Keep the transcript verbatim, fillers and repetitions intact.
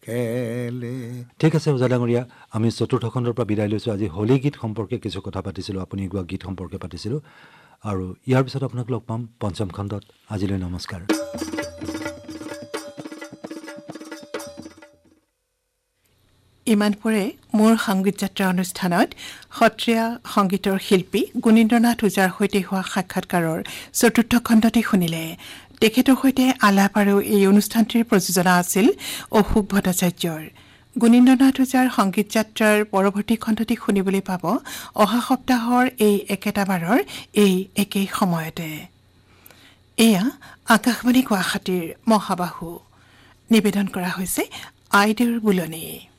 খেলে। ঠিক আছে ওজা ডাঙৰীয়া, আমি চতুৰ্থ খণ্ডৰ পৰা বিদায় লৈছোঁ। আজি হোলী গীত সম্পৰ্কে কিছু কথা পাতিছিলোঁ, আপুনি গোৱা গীত সম্পৰ্কে পাতিছিলোঁ, আৰু ইয়াৰ পিছত আপোনাক লগ পাম পঞ্চম খণ্ডত। আজিলৈ নমস্কাৰ। ইমান পৰে মোৰ সংগীত যাত্ৰা অনুষ্ঠানত সত্ৰীয়া সংগীতৰ শিল্পী গুণীন্দ্ৰনাথ ওজাৰ সৈতে হোৱা সাক্ষাৎকাৰৰ চতুৰ্থ খণ্ডতে শুনিলে। তেখেতৰ সৈতে আলাপ আৰু এই অনুষ্ঠানটিৰ প্ৰযোজনা আছিল অশোক ভট্টাচাৰ্যৰ। গুণীন্দ্ৰনাথ ওজাৰ সংগীত যাত্ৰাৰ পৰৱৰ্তী খণ্ডটি শুনিবলৈ পাব অহা সপ্তাহৰ এই একেটা বাৰৰ এই একেই সময়তে। এয়া আকাশবাণী গুৱাহাটীৰ মহাবাহু। নিবেদন কৰা হৈছে আইদেউৰ বুলনি।